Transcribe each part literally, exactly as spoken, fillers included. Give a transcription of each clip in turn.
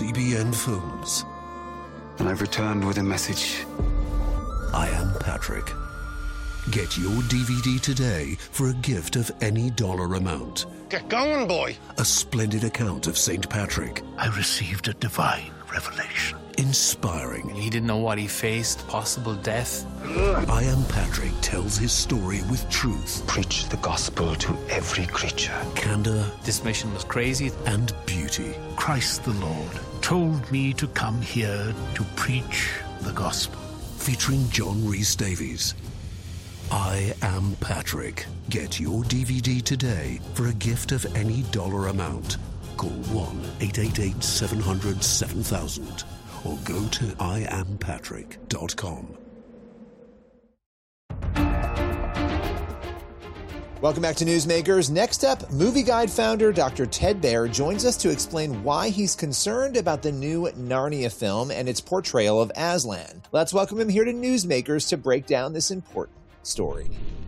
C B N Films. And I've returned with a message. I Am Patrick. Get your D V D today for a gift of any dollar amount. Get going, boy. A splendid account of Saint Patrick. I received a divine revelation. Inspiring. He didn't know what he faced, possible death. I Am Patrick tells his story with truth. Preach the gospel to every creature. Candor. This mission was crazy. And beauty. Christ the Lord told me to come here to preach the gospel. Featuring John Rhys Davies. I Am Patrick. Get your D V D today for a gift of any dollar amount. Call one eight eight eight, seven hundred, seven thousand or go to I am patrick dot com. Welcome back to Newsmakers. Next up, Movie Guide founder Doctor Ted Baehr joins us to explain why he's concerned about the new Narnia film and its portrayal of Aslan. Let's welcome him here to Newsmakers to break down this important story.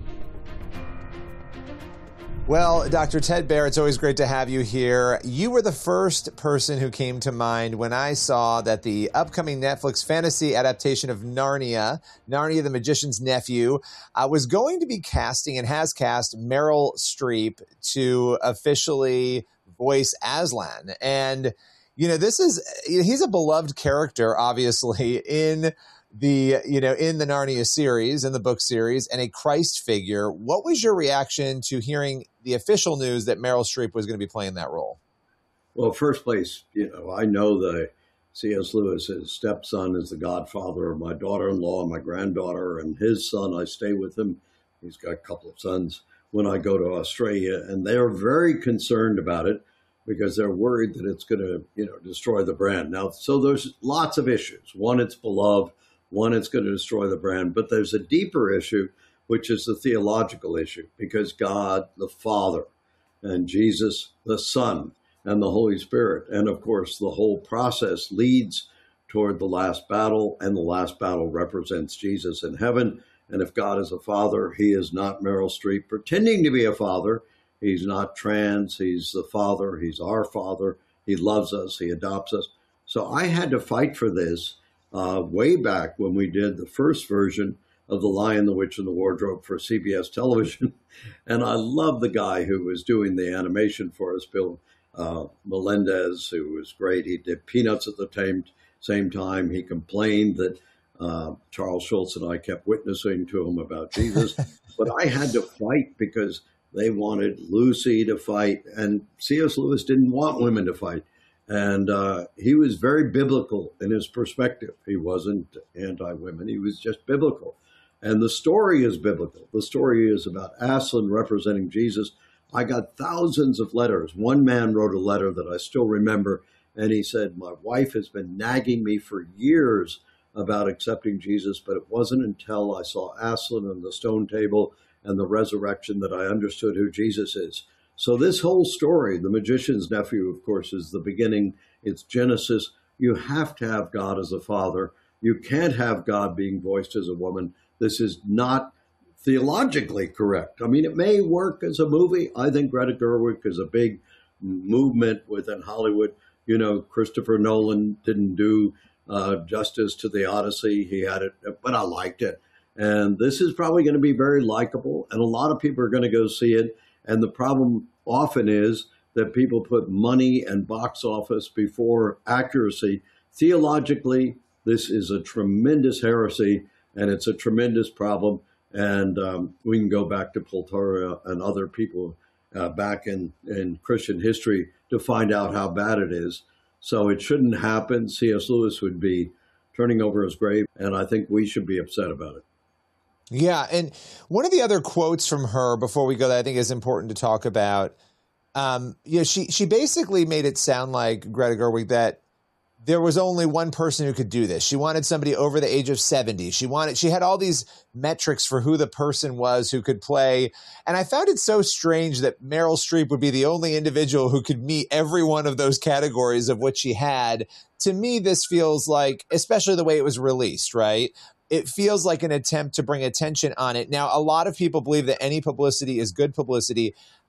Well, Doctor Ted Baehr, it's always great to have you here. You were the first person who came to mind when I saw that the upcoming Netflix fantasy adaptation of Narnia, Narnia the Magician's Nephew, uh, was going to be casting and has cast Meryl Streep to officially voice Aslan. And, you know, this is, he's a beloved character, obviously, in the, you know, in the Narnia series, in the book series, and a Christ figure. What was your reaction to hearing the official news that Meryl Streep was going to be playing that role? Well, first place, you know, I know the C S. Lewis's stepson is the godfather of my daughter-in-law and my granddaughter, and his son, I stay with him. He's got a couple of sons when I go to Australia, and they are very concerned about it because they're worried that it's going to, you know, destroy the brand. Now, so there's lots of issues. One, it's beloved. One, it's going to destroy the brand. But there's a deeper issue, which is the theological issue, because God, the Father, and Jesus, the Son, and the Holy Spirit, and of course, the whole process leads toward the last battle, and the last battle represents Jesus in heaven. And if God is a father, he is not Meryl Streep pretending to be a father. He's not trans. He's the Father. He's our Father. He loves us. He adopts us. So I had to fight for this uh, way back when we did the first version of The Lion, the Witch, and the Wardrobe for C B S television. And I love the guy who was doing the animation for us, Bill uh, Melendez, who was great. He did Peanuts at the same, same time. He complained that uh, Charles Schultz and I kept witnessing to him about Jesus. But I had to fight because they wanted Lucy to fight, and C S. Lewis didn't want women to fight. And uh, he was very biblical in his perspective. He wasn't anti-women. He was just biblical. And the story is biblical. The story is about Aslan representing Jesus. I got thousands of letters. One man wrote a letter that I still remember, and he said, my wife has been nagging me for years about accepting Jesus, but it wasn't until I saw Aslan on the stone table and the resurrection that I understood who Jesus is. So this whole story, The Magician's Nephew, of course, is the beginning. It's Genesis. You have to have God as a father. You can't have God being voiced as a woman. This is not theologically correct. I mean, it may work as a movie. I think Greta Gerwig is a big movement within Hollywood. You know, Christopher Nolan didn't do uh, justice to the Odyssey. He had it, but I liked it. And this is probably going to be very likable, and a lot of people are going to go see it. And the problem often is that people put money and box office before accuracy. Theologically, this is a tremendous heresy, and it's a tremendous problem. And um, we can go back to Pultoria and other people uh, back in, in Christian history to find out how bad it is. So it shouldn't happen. C S. Lewis would be turning over his grave, and I think we should be upset about it. Yeah, and one of the other quotes from her before we go that I think is important to talk about, um, you know, she she basically made it sound like, Greta Gerwig, that there was only one person who could do this. She wanted somebody over the age of seventy. She wanted she had all these metrics for who the person was who could play. And I found it so strange that Meryl Streep would be the only individual who could meet every one of those categories of what she had. To me, this feels like, especially the way it was released, right? It feels like an attempt to bring attention on it. Now, a lot of people believe that any publicity is good publicity.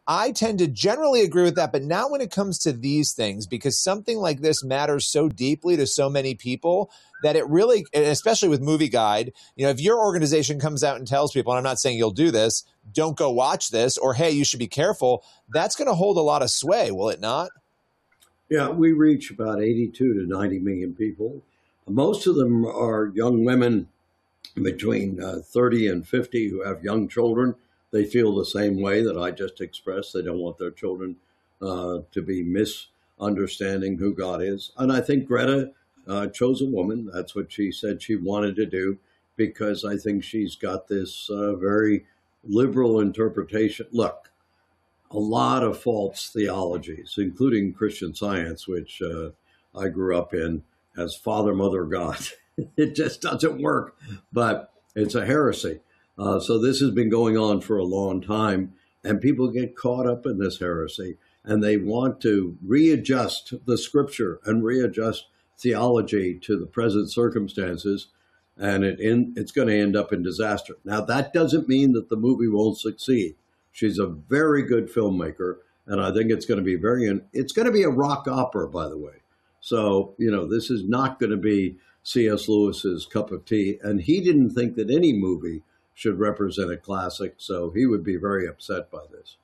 I tend to generally agree with that, but not when it comes to these things, because something like this matters so deeply to so many people that it really, especially with Movie Guide, you know, if your organization comes out and tells people, and I'm not saying you'll do this, don't go watch this, or, hey, you should be careful, that's going to hold a lot of sway, will it not? Yeah, we reach about eighty-two to ninety million people. Most of them are young women between uh, thirty and fifty who have young children. They feel the same way that I just expressed. They don't want their children uh, to be misunderstanding who God is. And I think Greta uh, chose a woman. That's what she said she wanted to do, because I think she's got this uh, very liberal interpretation. Look, a lot of false theologies, including Christian Science, which uh, I grew up in, as Father, Mother, God. It just doesn't work, but it's a heresy. Uh, so this has been going on for a long time, and people get caught up in this heresy, and they want to readjust the scripture and readjust theology to the present circumstances, and it in, it's going to end up in disaster. Now, that doesn't mean that the movie won't succeed. She's a very good filmmaker, and I think it's going to be very, it's going to be a rock opera, by the way. So, you know, this is not going to be C S Lewis's cup of tea, and he didn't think that any movie should represent a classic, so he would be very upset by this.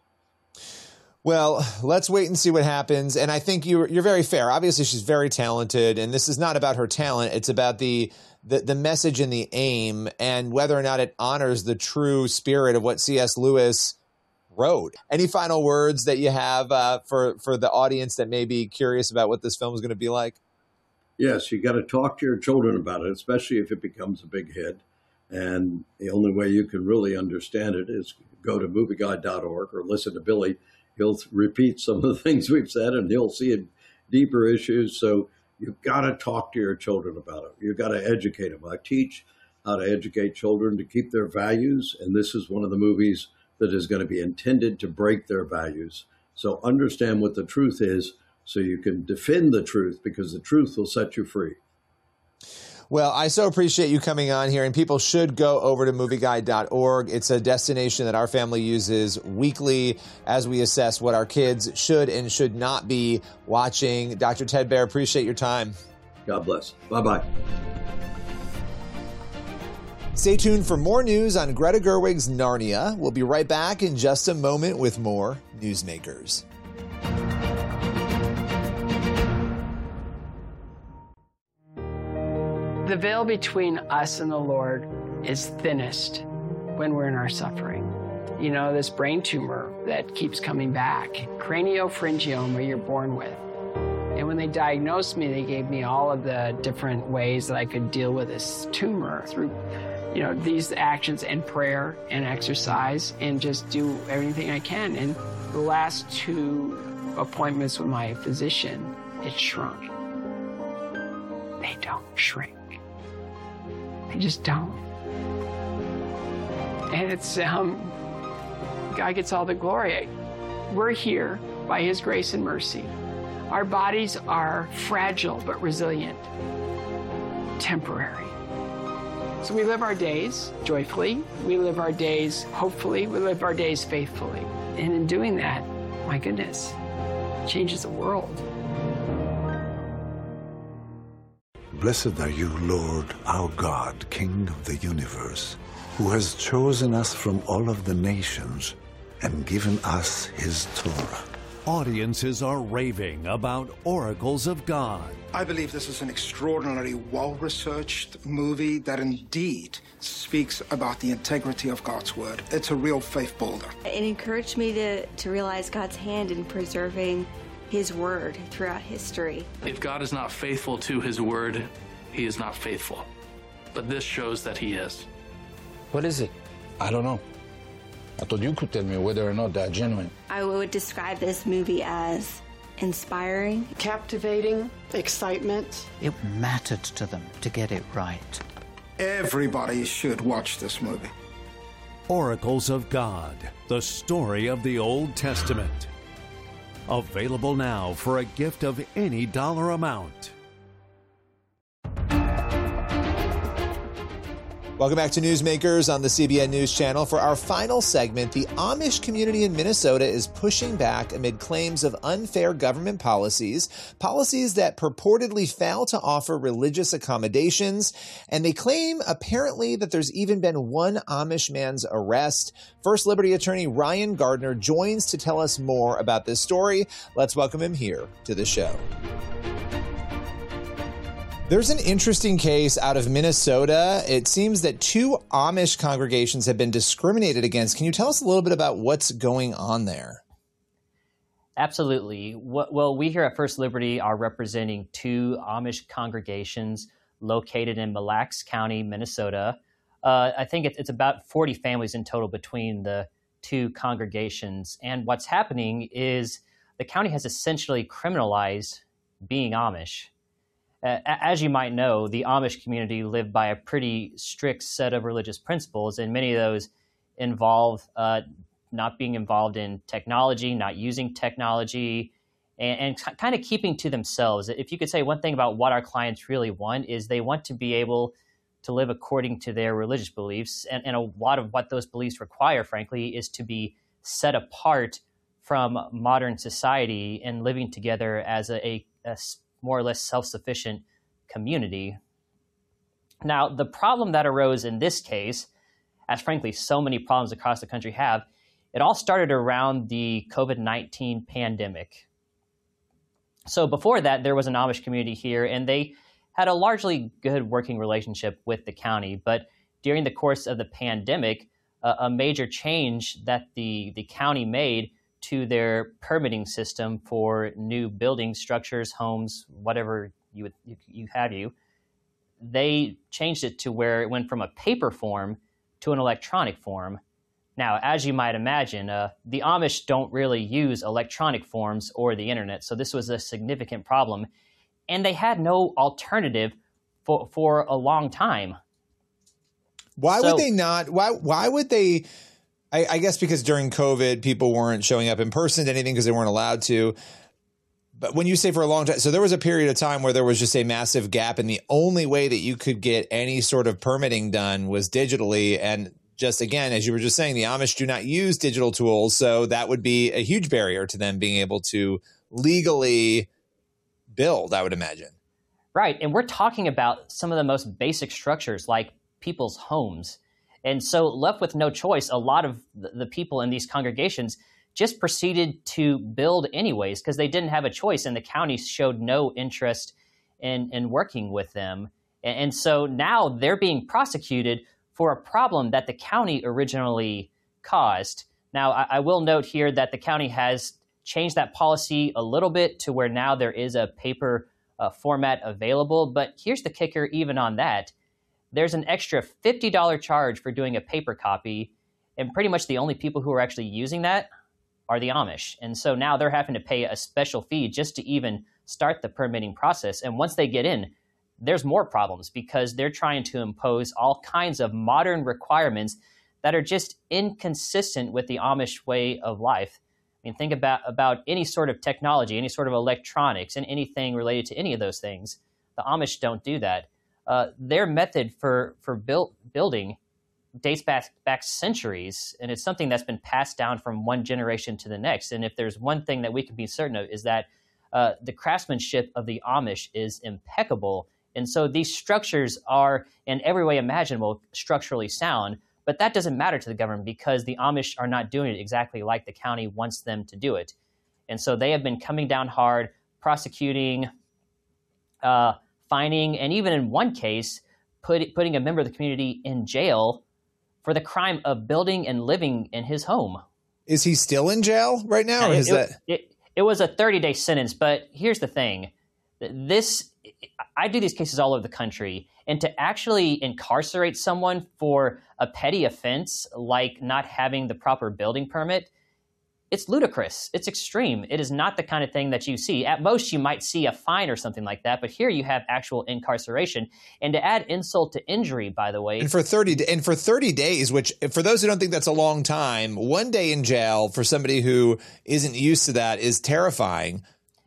Well, let's wait and see what happens. And I think you're, you're very fair. Obviously, she's very talented, and this is not about her talent. It's about the, the, the message and the aim, and whether or not it honors the true spirit of what C S Lewis wrote. Any final words that you have uh, for, for the audience that may be curious about what this film is going to be like? Yes, you got to talk to your children about it, especially if it becomes a big hit. And the only way you can really understand it is go to movie guide dot org or listen to Billy. He'll repeat some of the things we've said, and he'll see deeper issues. So you've got to talk to your children about it. You've got to educate them. I teach how to educate children to keep their values, and this is one of the movies that is going to be intended to break their values. So understand what the truth is so you can defend the truth, because the truth will set you free. Well, I so appreciate you coming on here, and people should go over to movie guide dot org. It's a destination that our family uses weekly as we assess what our kids should and should not be watching. Doctor Ted Baehr, appreciate your time. God bless. Bye-bye. Stay tuned for more news on Greta Gerwig's Narnia. We'll be right back in just a moment with more Newsmakers. The veil between us and the Lord is thinnest when we're in our suffering. You know, this brain tumor that keeps coming back, craniopharyngioma you're born with. And when they diagnosed me, they gave me all of the different ways that I could deal with this tumor through, you know, these actions and prayer and exercise and just do everything I can. And the last two appointments with my physician, it shrunk. They don't shrink. They just don't. And it's, um, God gets all the glory. We're here by His grace and mercy. Our bodies are fragile but resilient, temporary. So we live our days joyfully. We live our days hopefully. We live our days faithfully. And in doing that, my goodness, it changes the world. Blessed are you, Lord, our God, King of the universe, who has chosen us from all of the nations and given us His Torah. Audiences are raving about Oracles of God. I believe this is an extraordinarily well-researched movie that indeed speaks about the integrity of God's Word. It's a real faith builder. It encouraged me to, to realize God's hand in preserving His Word throughout history. If God is not faithful to His Word, He is not faithful. But this shows that He is. What is it? I don't know. I thought you could tell me whether or not they're genuine. I would describe this movie as inspiring, captivating, excitement. It mattered to them to get it right. Everybody should watch this movie. Oracles of God, the story of the Old Testament. Available now for a gift of any dollar amount. Welcome back to Newsmakers on the C B N News Channel. For our final segment, the Amish community in Minnesota is pushing back amid claims of unfair government policies, policies that purportedly fail to offer religious accommodations. And they claim apparently that there's even been one Amish man's arrest. First Liberty attorney Ryan Gardner joins to tell us more about this story. Let's welcome him here to the show. There's an interesting case out of Minnesota. It seems that two Amish congregations have been discriminated against. Can you tell us a little bit about what's going on there? Absolutely. Well, we here at First Liberty are representing two Amish congregations located in Mille Lacs County, Minnesota. Uh, I think it's about forty families in total between the two congregations. And what's happening is the county has essentially criminalized being Amish. Uh, as you might know, the Amish community live by a pretty strict set of religious principles, and many of those involve uh, not being involved in technology, not using technology, and, and t- kind of keeping to themselves. If you could say one thing about what our clients really want is they want to be able to live according to their religious beliefs, and, and a lot of what those beliefs require, frankly, is to be set apart from modern society and living together as a, a, a more or less self-sufficient community. Now, the problem that arose in this case, as frankly so many problems across the country have, it all started around the COVID nineteen pandemic. So before that, there was an Amish community here, and they had a largely good working relationship with the county. But during the course of the pandemic, uh, a major change that the, the county made to their permitting system for new building structures, homes, whatever you would you, you have you, they changed it to where it went from a paper form to an electronic form. Now, as you might imagine, uh, the Amish don't really use electronic forms or the internet, so this was a significant problem, and they had no alternative for for a long time. Why so, would they not? Why why would they? I, I guess because during COVID, people weren't showing up in person to anything because they weren't allowed to. But when you say for a long time, so there was a period of time where there was just a massive gap, and the only way that you could get any sort of permitting done was digitally. And just again, as you were just saying, the Amish do not use digital tools. So that would be a huge barrier to them being able to legally build, I would imagine. Right. And we're talking about some of the most basic structures like people's homes. And so left with no choice, a lot of the people in these congregations just proceeded to build anyways because they didn't have a choice, and the county showed no interest in, in working with them. And so now they're being prosecuted for a problem that the county originally caused. Now, I, I will note here that the county has changed that policy a little bit to where now there is a paper uh, format available. But here's the kicker even on that. There's an extra fifty dollars charge for doing a paper copy, and pretty much the only people who are actually using that are the Amish. And so now they're having to pay a special fee just to even start the permitting process. And once they get in, there's more problems because they're trying to impose all kinds of modern requirements that are just inconsistent with the Amish way of life. I mean, think about, about any sort of technology, any sort of electronics, and anything related to any of those things. The Amish don't do that. Uh, their method for for build, building dates back back centuries, and it's something that's been passed down from one generation to the next. And if there's one thing that we can be certain of is that uh, the craftsmanship of the Amish is impeccable. And so these structures are in every way imaginable structurally sound, but that doesn't matter to the government because the Amish are not doing it exactly like the county wants them to do it. And so they have been coming down hard, prosecuting, uh, fining, and even in one case, put, putting a member of the community in jail for the crime of building and living in his home. Is he still in jail right now? Or it, is it, that... it, it was a thirty-day sentence, but here's the thing. This I do these cases all over the country, and to actually incarcerate someone for a petty offense like not having the proper building permit, it's ludicrous. It's extreme. It is not the kind of thing that you see. At most, you might see a fine or something like that, but here you have actual incarceration. And to add insult to injury, by the way, and for thirty and for thirty days, which for those who don't think that's a long time, one day in jail for somebody who isn't used to that is terrifying.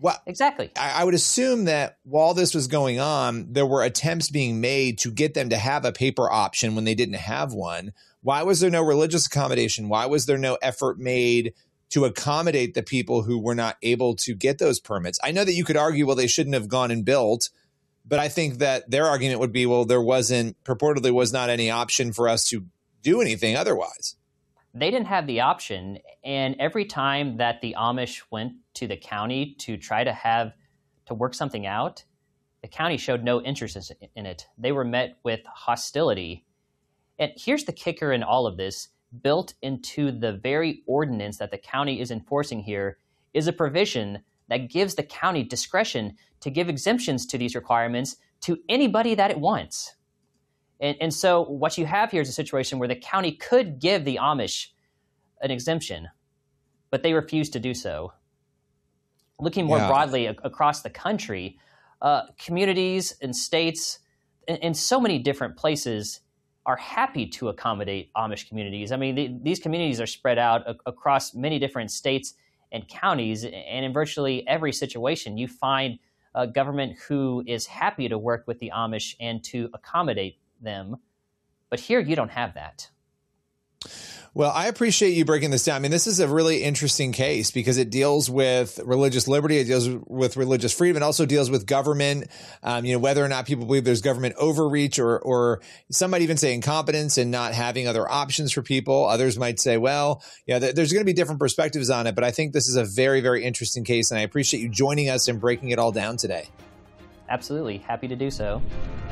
Well, exactly. I, I would assume that while this was going on, there were attempts being made to get them to have a paper option when they didn't have one. Why was there no religious accommodation? Why was there no effort made to accommodate the people who were not able to get those permits? I know that you could argue, well, they shouldn't have gone and built, but I think that their argument would be, well, there wasn't, purportedly was not any option for us to do anything otherwise. They didn't have the option. And every time that the Amish went to the county to try to have, to work something out, the county showed no interest in it. They were met with hostility. And here's the kicker in all of this. Built into the very ordinance that the county is enforcing here is a provision that gives the county discretion to give exemptions to these requirements to anybody that it wants. And, and so what you have here is a situation where the county could give the Amish an exemption, but they refuse to do so. Looking more Yeah. broadly a- across the country, uh, communities and states in, in so many different places are happy to accommodate Amish communities. I mean, the, these communities are spread out a- across many different states and counties, and in virtually every situation, you find a government who is happy to work with the Amish and to accommodate them. But here, you don't have that. Well, I appreciate you breaking this down. I mean, this is a really interesting case because it deals with religious liberty, it deals with religious freedom, it also deals with government, um, you know, whether or not people believe there's government overreach or, or some might even say incompetence and not having other options for people. Others might say, well, yeah, th- there's going to be different perspectives on it, but I think this is a very, very interesting case, and I appreciate you joining us and breaking it all down today. Absolutely. Happy to do so.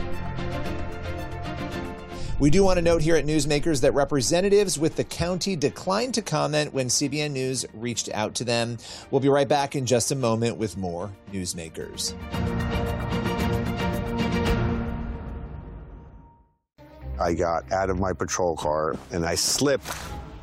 We do want to note here at Newsmakers that representatives with the county declined to comment when C B N News reached out to them. We'll be right back in just a moment with more Newsmakers. I got out of my patrol car and I slipped.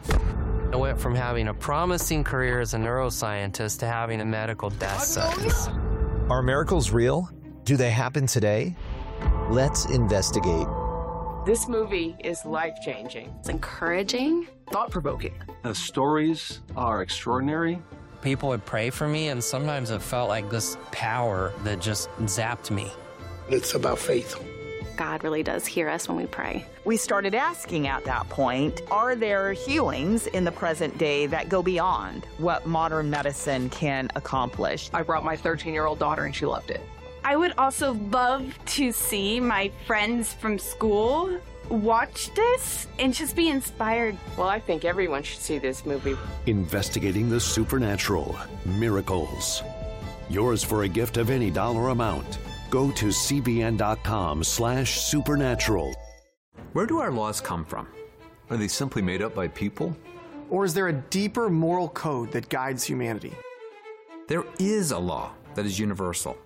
I went from having a promising career as a neuroscientist to having a medical death sentence. Are miracles real? Do they happen today? Let's investigate. This movie is life-changing. It's encouraging. Thought-provoking. The stories are extraordinary. People would pray for me, and sometimes it felt like this power that just zapped me. It's about faith. God really does hear us when we pray. We started asking at that point, are there healings in the present day that go beyond what modern medicine can accomplish? I brought my thirteen-year-old daughter, and she loved it. I would also love to see my friends from school watch this and just be inspired. Well, I think everyone should see this movie. Investigating the supernatural, miracles. Yours for a gift of any dollar amount. Go to cbn.com slash supernatural. Where do our laws come from? Are they simply made up by people? Or is there a deeper moral code that guides humanity? There is a law that is universal.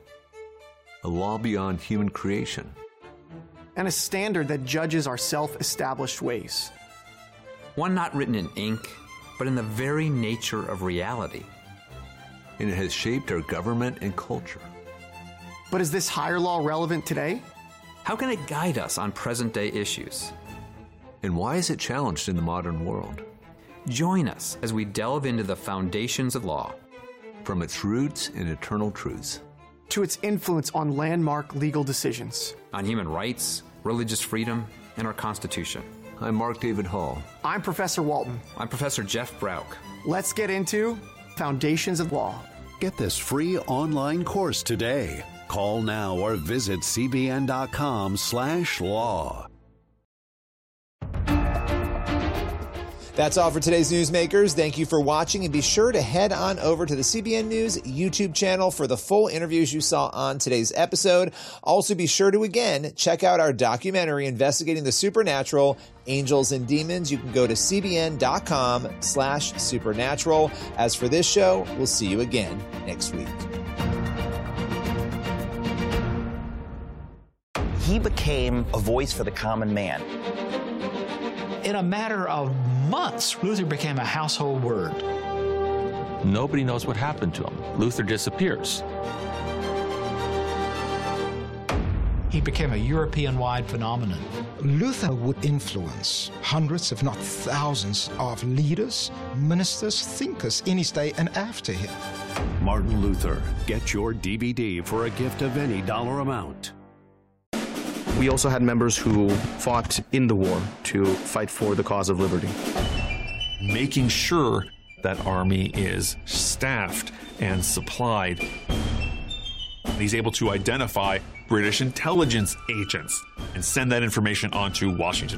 A law beyond human creation. And a standard that judges our self-established ways. One not written in ink, but in the very nature of reality. And it has shaped our government and culture. But is this higher law relevant today? How can it guide us on present-day issues? And why is it challenged in the modern world? Join us as we delve into the foundations of law. From its roots and eternal truths. To its influence on landmark legal decisions. On human rights, religious freedom, and our Constitution. I'm Mark David Hall. I'm Professor Walton. I'm Professor Jeff Brauk. Let's get into Foundations of Law. Get this free online course today. Call now or visit cbn.com slash law. That's all for today's Newsmakers. Thank you for watching, and be sure to head on over to the C B N News YouTube channel for the full interviews you saw on today's episode. Also, be sure to, again, check out our documentary investigating the supernatural, Angels and Demons. You can go to cbn.com slash supernatural. As for this show, we'll see you again next week. He became a voice for the common man. In a matter of months, Luther became a household word. Nobody knows what happened to him. Luther disappears. he became a European-wide phenomenon. Luther would influence hundreds, if not thousands, of leaders, ministers, thinkers in his day and after him. Martin Luther. Get your D V D for a gift of any dollar amount. We also had members who fought in the war to fight for the cause of liberty. Making sure that army is staffed and supplied. He's able to identify British intelligence agents and send that information on to Washington.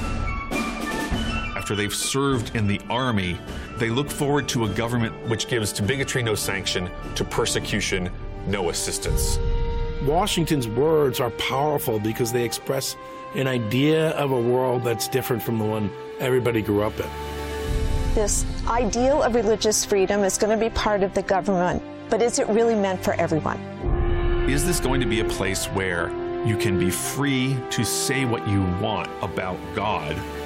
After they've served in the army, they look forward to a government which gives to bigotry no sanction, to persecution no assistance. Washington's words are powerful because they express an idea of a world that's different from the one everybody grew up in. This ideal of religious freedom is going to be part of the government, but is it really meant for everyone? Is this going to be a place where you can be free to say what you want about God